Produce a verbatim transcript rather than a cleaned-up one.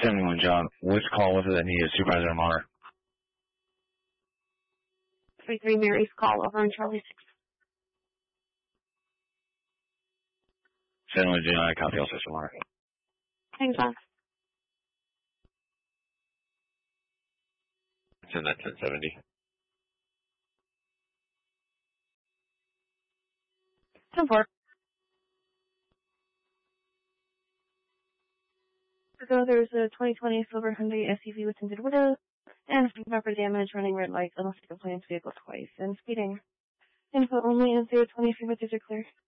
seventy-one, John. Which call was it that needed Supervisor Amar? three three Mary's call over on Charlie six. seventy-one, John, I copy also, Amar. Thanks, on. Send that ten seventy. ten four. So there's a twenty twenty silver Hyundai S U V with tinted windows and bumper damage, running red lights, unless you complains vehicle twice, and speeding. Info only and zero twenty fingertips are clear.